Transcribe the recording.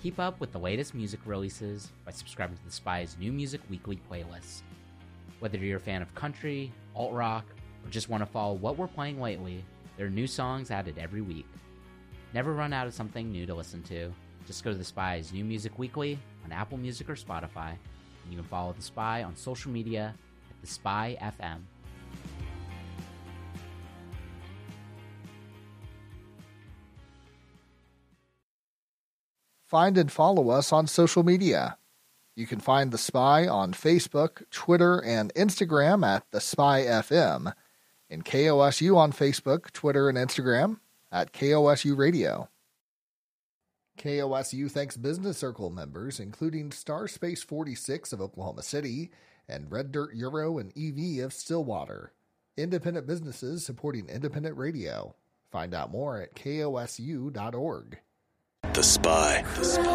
Keep up with the latest music releases by subscribing to The Spy's new music weekly playlist. Whether you're a fan of country, alt-rock, or just want to follow what we're playing lately, there are new songs added every week. Never run out of something new to listen to. Just go to The Spy's new music weekly on Apple Music or Spotify, and you can follow The Spy on social media at The Spy FM. Find and follow us on social media. You can find The Spy on Facebook, Twitter, and Instagram at The Spy FM, and KOSU on Facebook, Twitter, and Instagram at KOSU Radio. KOSU thanks Business Circle members, including Star Space 46 of Oklahoma City and Red Dirt Euro and EV of Stillwater. Independent businesses supporting independent radio. Find out more at kosu.org. The Spy.